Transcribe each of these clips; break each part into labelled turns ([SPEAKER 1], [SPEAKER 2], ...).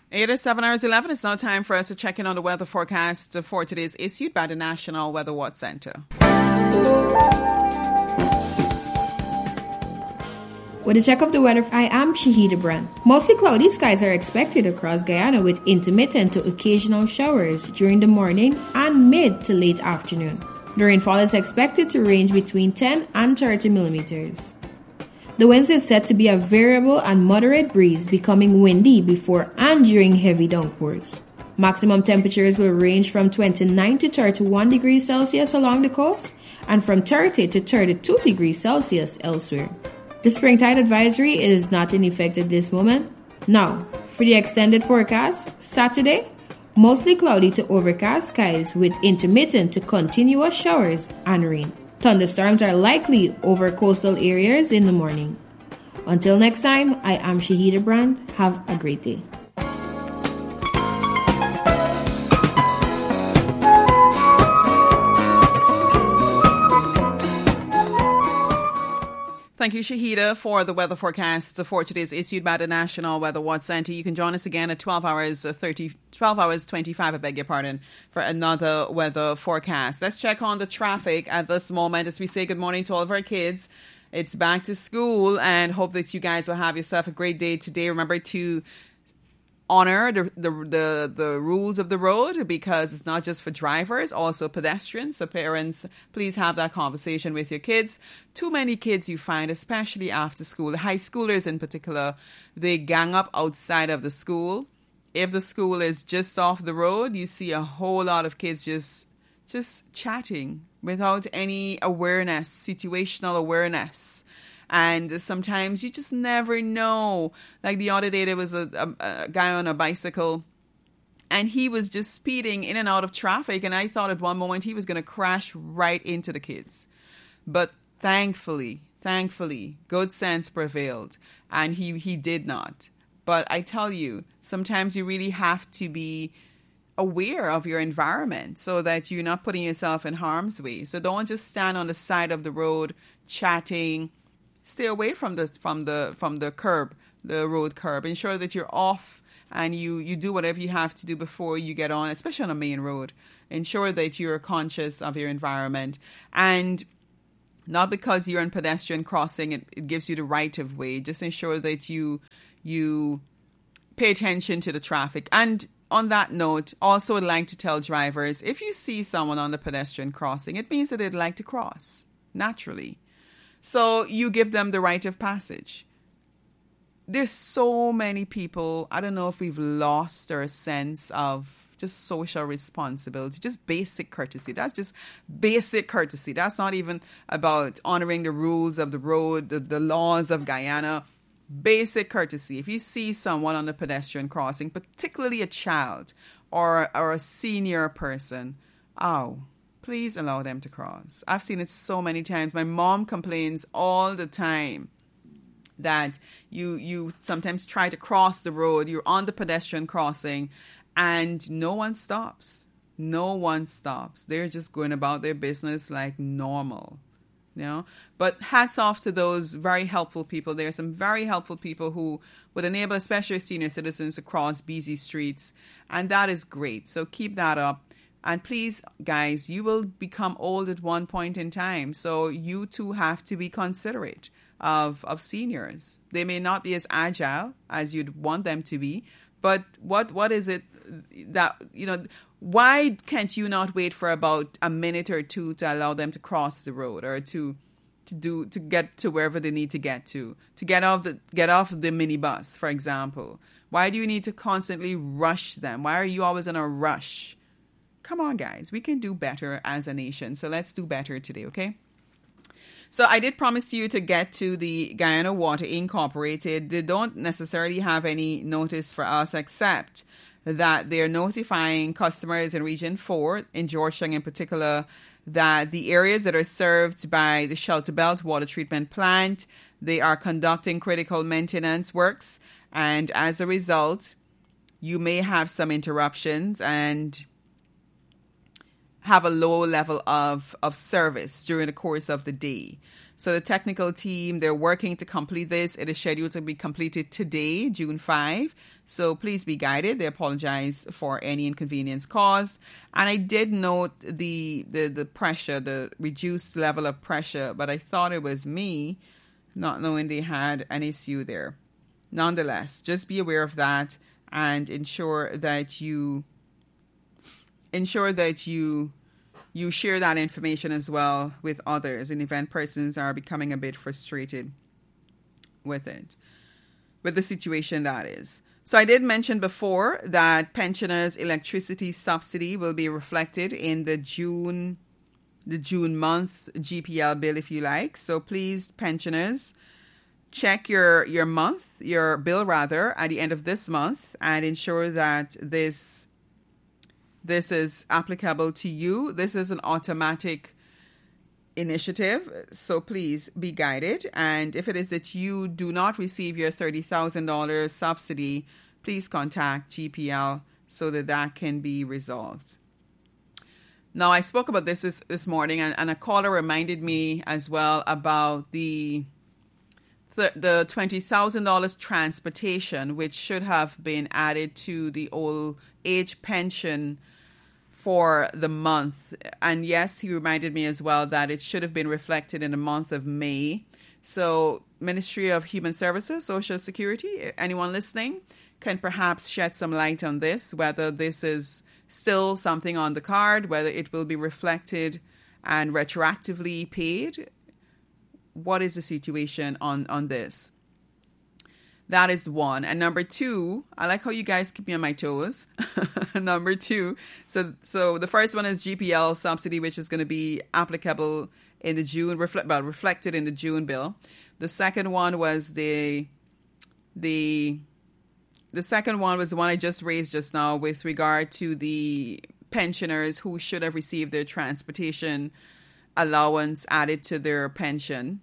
[SPEAKER 1] It is 7 hours 11. It's now time for us to check in on the weather forecast for today's issued by the National Weather Watch Center.
[SPEAKER 2] With a check of the weather, I am Shahida Brand. Mostly cloudy skies are expected across Guyana with intermittent to occasional showers during the morning and mid to late afternoon. The rainfall is expected to range between 10 and 30 millimeters. The winds is set to be a variable and moderate breeze, becoming windy before and during heavy downpours. Maximum temperatures will range from 29 to 31 degrees Celsius along the coast and from 30 to 32 degrees Celsius elsewhere. The spring tide advisory is not in effect at this moment. Now, for the extended forecast, Saturday, mostly cloudy to overcast skies with intermittent to continuous showers and rain. Thunderstorms are likely over coastal areas in the morning. Until next time, I am Shahida Brand. Have a great day.
[SPEAKER 1] Thank you, Shahida, for the weather forecast for today's issued by the National Weather Watch Center. You can join us again at 12 hours 25, I beg your pardon, for another weather forecast. Let's check on the traffic at this moment as we say good morning to all of our kids. It's back to school and hope that you guys will have yourself a great day today. Remember to honor the rules of the road, because it's not just for drivers, also pedestrians. So parents, please have that conversation with your kids. Too many kids you find, especially after school, the high schoolers in particular, they gang up outside of the school. If the school is just off the road, you see a whole lot of kids just chatting without any awareness, situational awareness. And sometimes you just never know. Like the other day, there was a guy on a bicycle and he was just speeding in and out of traffic. And I thought at one moment he was going to crash right into the kids. But thankfully, good sense prevailed and he did not. But I tell you, sometimes you really have to be aware of your environment so that you're not putting yourself in harm's way. So don't just stand on the side of the road chatting. Stay away from the curb, the road curb. Ensure that you're off and you do whatever you have to do before you get on, especially on a main road. Ensure that you're conscious of your environment. And not because you're in pedestrian crossing, it gives you the right of way. Just ensure that you pay attention to the traffic. And on that note, also I'd like to tell drivers, if you see someone on the pedestrian crossing, it means that they'd like to cross, naturally. So you give them the right of passage. There's so many people, I don't know if we've lost our sense of just social responsibility, just basic courtesy. That's just basic courtesy. That's not even about honoring the rules of the road, the laws of Guyana. Basic courtesy. If you see someone on the pedestrian crossing, particularly a child or a senior person, please allow them to cross. I've seen it so many times. My mom complains all the time that you sometimes try to cross the road. You're on the pedestrian crossing and no one stops. No one stops. They're just going about their business like normal. But hats off to those very helpful people. There are some very helpful people who would enable especially senior citizens to cross busy streets. And that is great. So keep that up. And please, guys, you will become old at one point in time. So you too have to be considerate of seniors. They may not be as agile as you'd want them to be. But what is it that, why can't you not wait for about a minute or two to allow them to cross the road or to get to wherever they need to get off the minibus, for example? Why do you need to constantly rush them? Why are you always in a rush? Come on, guys, we can do better as a nation. So let's do better today, okay? So I did promise you to get to the Guyana Water Incorporated. They don't necessarily have any notice for us except that they're notifying customers in Region 4, in Georgetown in particular, that the areas that are served by the Shelter Belt Water Treatment Plant, they are conducting critical maintenance works. And as a result, you may have some interruptions and have a low level of service during the course of the day. So the technical team, they're working to complete this. It is scheduled to be completed today, June 5. So please be guided. They apologize for any inconvenience caused. And I did note the pressure, the reduced level of pressure, but I thought it was me, not knowing they had an issue there. Nonetheless, just be aware of that and ensure that you share that information as well with others in event persons are becoming a bit frustrated with the situation that is. So I did mention before that pensioners' electricity subsidy will be reflected in the June month GPL bill, if you like. So please, pensioners, check your bill rather at the end of this month and ensure that this is applicable to you. This is an automatic initiative, so please be guided. And if it is that you do not receive your $30,000 subsidy, please contact GPL so that can be resolved. Now, I spoke about this morning, and a caller reminded me as well about the $20,000 transportation, which should have been added to the old age pension for the month. And yes, he reminded me as well that it should have been reflected in the month of May. So Ministry of Human Services, Social Security, anyone listening can perhaps shed some light on this, whether this is still something on the card, whether it will be reflected and retroactively paid. What is the situation on this? That is one. And number two, I like how you guys keep me on my toes. Number two, so the first one is GPL subsidy, which is going to be applicable in the June, reflected in the June bill. The second one was the second one was the one I just raised just now with regard to the pensioners who should have received their transportation allowance added to their pension.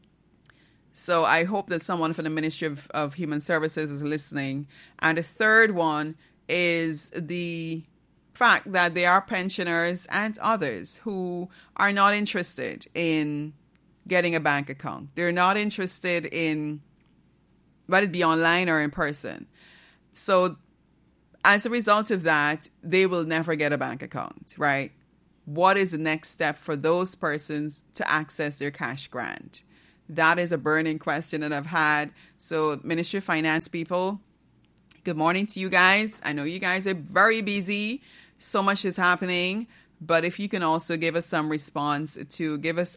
[SPEAKER 1] So I hope that someone from the Ministry of Human Services is listening. And the third one is the fact that there are pensioners and others who are not interested in getting a bank account. They're not interested in whether it be online or in person. So as a result of that, they will never get a bank account, right? What is the next step for those persons to access their cash grant? That is a burning question that I've had. So Ministry of Finance people, good morning to you guys. I know you guys are very busy. So much is happening. But if you can also give us our response to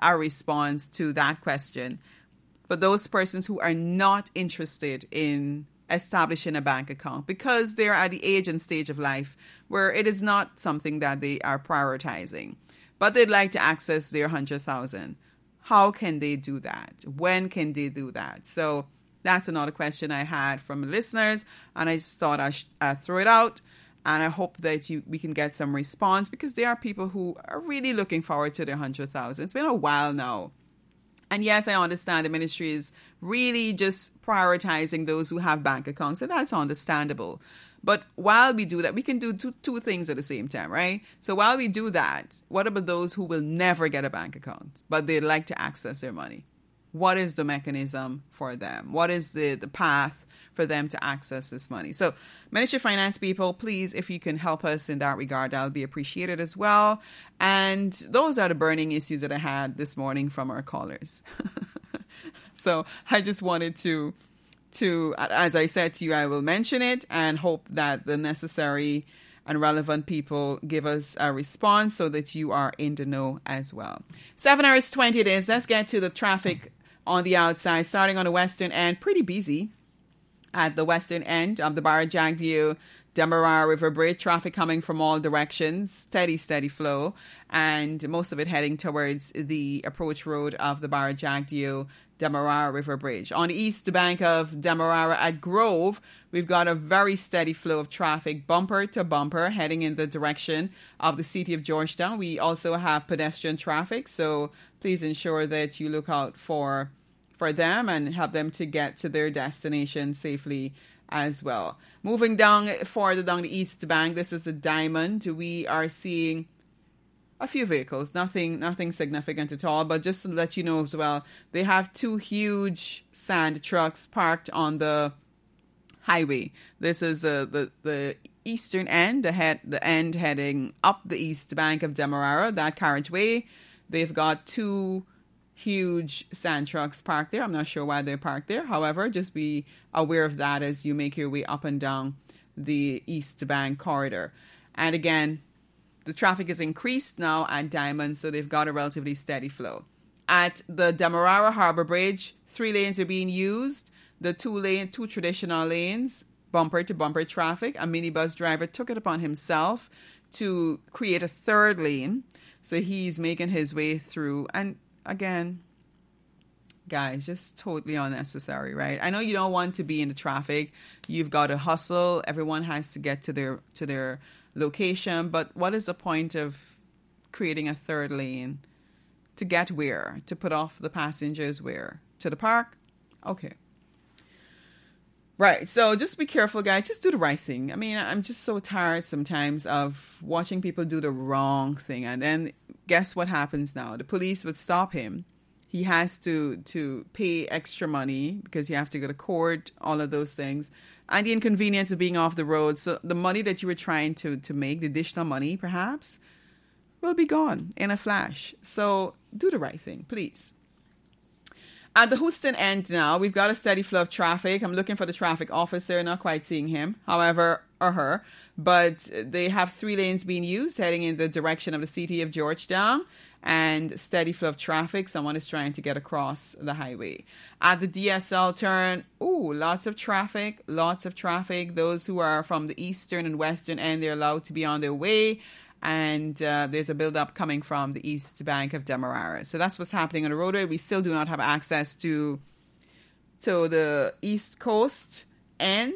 [SPEAKER 1] that question. For those persons who are not interested in establishing a bank account because they're at the age and stage of life where it is not something that they are prioritizing, but they'd like to access their $100,000. How can they do that? When can they do that? So that's another question I had from listeners, and I just thought I'd throw it out, and I hope that we can get some response because there are people who are really looking forward to their $100,000. It's been a while now. And yes, I understand the ministry is really just prioritizing those who have bank accounts, and that's understandable. But while we do that, we can do two things at the same time, right? So while we do that, what about those who will never get a bank account, but they'd like to access their money? What is the mechanism for them? What is the path for them to access this money? So Ministry of Finance people, please, if you can help us in that regard, that'll be appreciated as well. And those are the burning issues that I had this morning from our callers. So I just wanted to, as I said to you, I will mention it and hope that the necessary and relevant people give us a response so that you are in the know as well. 7:20 it is. Let's get to the traffic on the outside, starting on the western end. Pretty busy at the western end of the Barra-Jagdeo Demerara River Bridge. Traffic coming from all directions, steady flow, and most of it heading towards the approach road of the Barra-Jagdeo Demerara River Bridge. On the east bank of Demerara at Grove, we've got a very steady flow of traffic, bumper to bumper, heading in the direction of the city of Georgetown. We also have pedestrian traffic, so please ensure that you look out for them and help them to get to their destination safely as well. Moving down the east bank, this is the Diamond. We are seeing a few vehicles, nothing significant at all. But just to let you know as well, they have 2 huge sand trucks parked on the highway. This is the eastern end, the end heading up the east bank of Demerara, that carriageway. They've got 2 huge sand trucks parked there. I'm not sure why they're parked there. However, just be aware of that as you make your way up and down the East Bank corridor. And again, the traffic is increased now at Diamond, so they've got a relatively steady flow. At the Demerara Harbour Bridge, 3 lanes are being used. The 2 traditional lanes, bumper-to-bumper traffic. A minibus driver took it upon himself to create a 3rd lane. So he's making his way through. And again, guys, just totally unnecessary, right? I know you don't want to be in the traffic. You've got to hustle. Everyone has to get to their location. But what is the point of creating a 3rd lane? To get where? To put off the passengers where? To the park? Okay. Right. So just be careful, guys. Just do the right thing. I mean, I'm just so tired sometimes of watching people do the wrong thing. And then guess what happens now? The police would stop him. He has to pay extra money because you have to go to court, all of those things. And the inconvenience of being off the road. So the money that you were trying to make, the additional money perhaps, will be gone in a flash. So do the right thing, please. At the Houston end now, we've got a steady flow of traffic. I'm looking for the traffic officer, not quite seeing him, however, or her. But they have 3 lanes being used, heading in the direction of the city of Georgetown. And steady flow of traffic. Someone is trying to get across the highway. At the DSL turn, lots of traffic. Those who are from the eastern and western end, they're allowed to be on their way. And there's a build-up coming from the east bank of Demerara. So that's what's happening on the roadway. We still do not have access to the east coast end.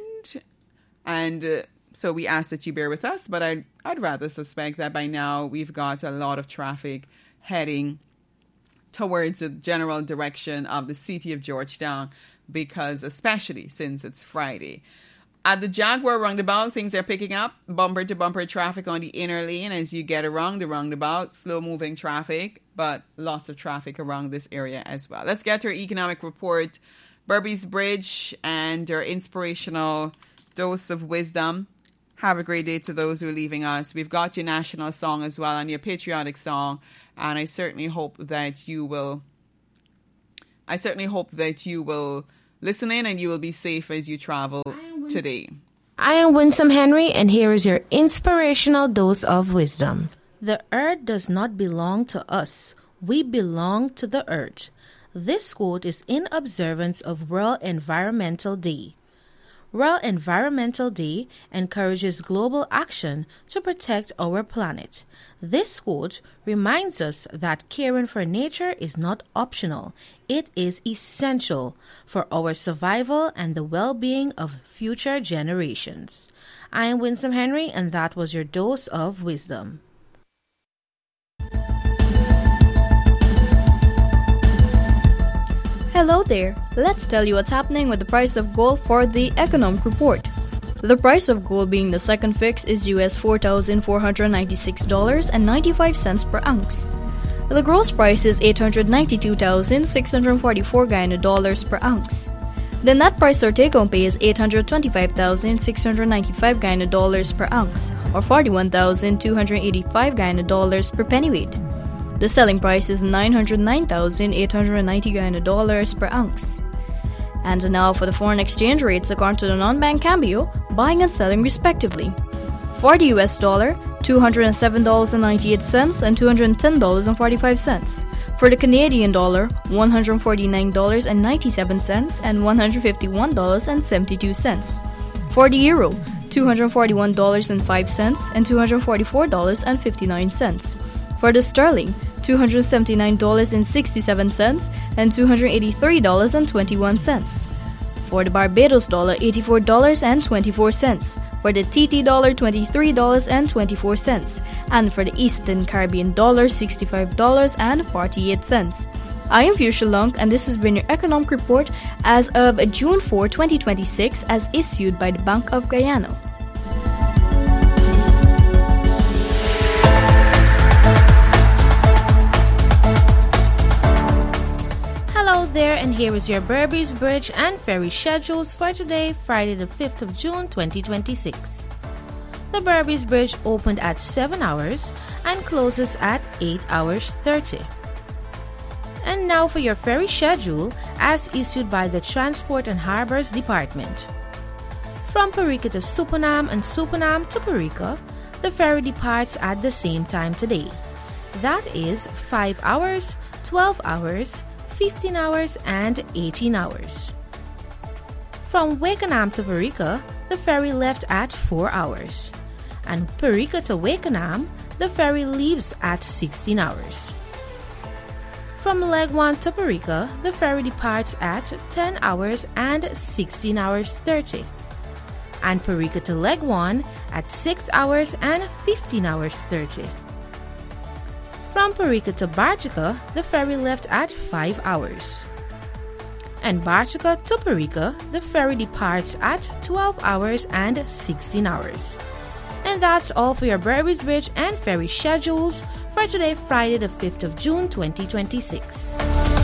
[SPEAKER 1] And so we ask that you bear with us. But I'd rather suspect that by now we've got a lot of traffic heading towards the general direction of the city of Georgetown, because especially since it's Friday. At the Jaguar roundabout, things are picking up. Bumper-to-bumper traffic on the inner lane as you get around the roundabout. Slow-moving traffic, but lots of traffic around this area as well. Let's get to our economic report. Berbice Bridge and our inspirational dose of wisdom. Have a great day to those who are leaving us. We've got your national song as well and your patriotic song. And I certainly hope that you will listen in and you will be safe as you travel today.
[SPEAKER 2] I am Winsome Henry, and here is your inspirational dose of wisdom. The earth does not belong to us. We belong to the earth. This quote is in observance of World Environmental Day. World Environmental Day encourages global action to protect our planet. This quote reminds us that caring for nature is not optional. It is essential for our survival and the well-being of future generations. I am Winsome Henry, and that was your dose of wisdom.
[SPEAKER 3] Hello there. Let's tell you what's happening with the price of gold for the economic report. The price of gold being the second fix is US $4,496.95 per ounce. The gross price is $892,644 Guyana dollars per ounce. The net price or take-home pay is $825,695 Guyana dollars per ounce, or $41,285 Guyana dollars per pennyweight. The selling price is $909,890 Guyana dollars per ounce. And now for the foreign exchange rates according to the non-bank Cambio, buying and selling respectively. For the US dollar, $207.98 and $210.45. For the Canadian dollar, $149.97 and $151.72. For the euro, $241.05 and $244.59. For the sterling, $279.67 and $283.21. For the Barbados dollar, $84.24. For the TT dollar, $23.24. And for the Eastern Caribbean dollar, $65.48. I am Fuchsia Lung, and this has been your economic report as of June 4, 2026, as issued by the Bank of Guyana.
[SPEAKER 2] there, and here is your Berbice Bridge and ferry schedules for today, Friday the 5th of June 2026. The Berbice Bridge opened at 7 hours and closes at 8 hours 30. And now for your ferry schedule as issued by the Transport and Harbors Department. From Parika to Supanam and Supanam to Parika, the ferry departs at the same time today. That is 5 hours, 12 hours, 15 hours, and 18 hours. From Wakenham to Parika, the ferry left at 4 hours. And Parika to Wakenham, the ferry leaves at 16 hours. From Legwan to Parika, the ferry departs at 10 hours and 16 hours 30. And Parika to Legwan at 6 hours and 15 hours 30. From Parika to Barchika, the ferry left at 5 hours. And Barchika to Parika, the ferry departs at 12 hours and 16 hours. And that's all for your Berbice Bridge and ferry schedules for today, Friday the 5th of June 2026.